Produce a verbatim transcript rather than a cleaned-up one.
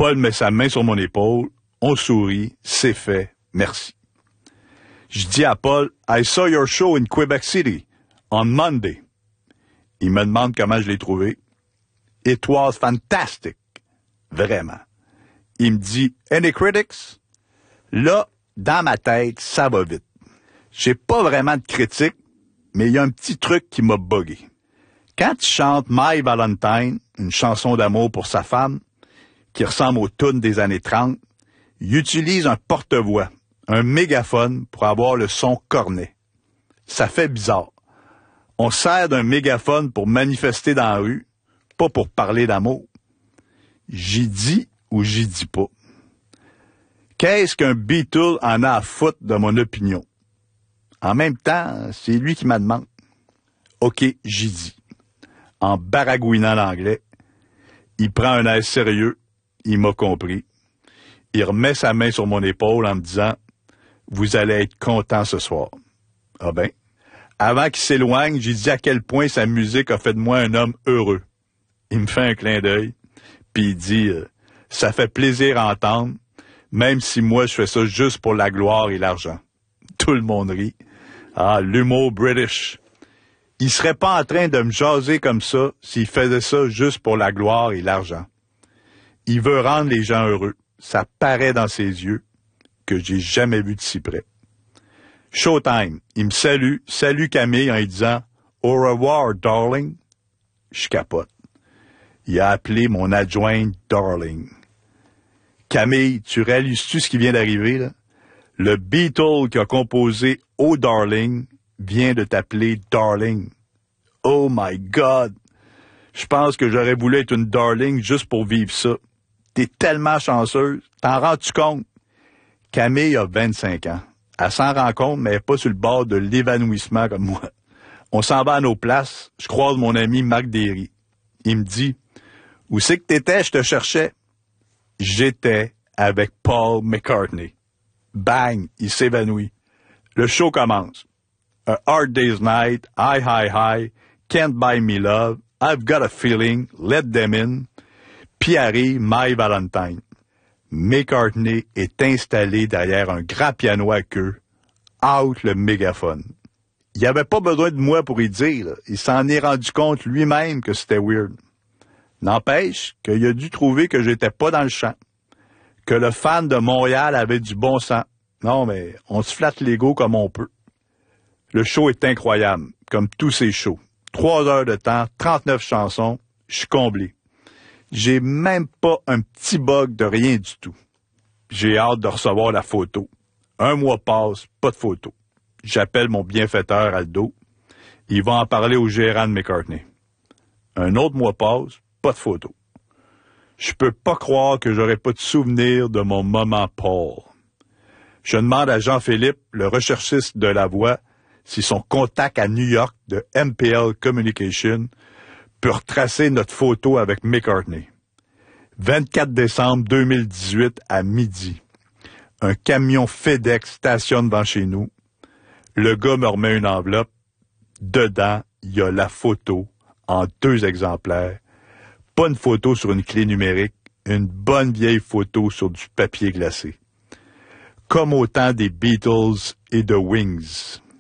Paul met sa main sur mon épaule, on sourit, c'est fait, merci. Je dis à Paul, I saw your show in Quebec City, on Monday. Il me demande comment je l'ai trouvé. It was fantastic. Vraiment. Il me dit, any critics? Là, dans ma tête, ça va vite. J'ai pas vraiment de critique, mais il y a un petit truc qui m'a buggé. Quand il chante My Valentine, une chanson d'amour pour sa femme, qui ressemble aux tunes des années trente, il utilise un porte-voix, un mégaphone pour avoir le son cornet. Ça fait bizarre. On sert d'un mégaphone pour manifester dans la rue, pas pour parler d'amour. J'y dis ou j'y dis pas. Qu'est-ce qu'un Beatle en a à foutre de mon opinion? En même temps, c'est lui qui m'a demandé. OK, j'y dis. En baragouinant l'anglais, il prend un air sérieux, il m'a compris. Il remet sa main sur mon épaule en me disant « Vous allez être content ce soir. » Ah ben, avant qu'il s'éloigne, j'ai dit à quel point sa musique a fait de moi un homme heureux. Il me fait un clin d'œil, puis il dit euh, « Ça fait plaisir à entendre, même si moi je fais ça juste pour la gloire et l'argent. » Tout le monde rit. Ah, l'humour british. Il serait pas en train de me jaser comme ça s'il faisait ça juste pour la gloire et l'argent. Il veut rendre les gens heureux. Ça paraît dans ses yeux que j'ai jamais vu de si près. Showtime. Il me salue. Salut Camille en lui disant « Au revoir, darling. » Je capote. Il a appelé mon adjointe « darling ». Camille, tu réalises-tu ce qui vient d'arriver, là? Le Beatle qui a composé « Oh, darling » vient de t'appeler « darling ». Oh my God! Je pense que j'aurais voulu être une darling juste pour vivre ça. T'es tellement chanceuse. T'en rends-tu compte? Camille a vingt-cinq ans. Elle s'en rend compte, mais elle n'est pas sur le bord de l'évanouissement comme moi. On s'en va à nos places. Je croise mon ami Marc Derry. Il me dit, « Où c'est que t'étais? Je te cherchais. » J'étais avec Paul McCartney. Bang! Il s'évanouit. Le show commence. A Hard Day's Night, High, High, High, Can't Buy Me Love, I've Got a Feeling, Let Them In, puis arrive My Valentine. McCartney est installé derrière un grand piano à queue, out le mégaphone. Il avait pas besoin de moi pour y dire, là. Il s'en est rendu compte lui-même que c'était weird. N'empêche qu'il a dû trouver que j'étais pas dans le champ, que le fan de Montréal avait du bon sens. Non, mais on se flatte l'ego comme on peut. Le show est incroyable, comme tous ces shows. Trois heures de temps, trente-neuf chansons, je suis comblé. J'ai même pas un petit bug de rien du tout. J'ai hâte de recevoir la photo. Un mois passe, pas de photo. J'appelle mon bienfaiteur Aldo. Il va en parler au gérant de McCartney. Un autre mois passe, pas de photo. Je peux pas croire que j'aurais pas de souvenir de mon moment Paul. Je demande à Jean-Philippe, le recherchiste de La Voix, si son contact à New York de M P L Communication peut retracer notre photo avec McCartney. vingt-quatre décembre deux mille dix-huit à midi. Un camion FedEx stationne devant chez nous. Le gars me remet une enveloppe. Dedans, il y a la photo en deux exemplaires. Pas une photo sur une clé numérique, une bonne vieille photo sur du papier glacé. Comme au temps des Beatles et de Wings.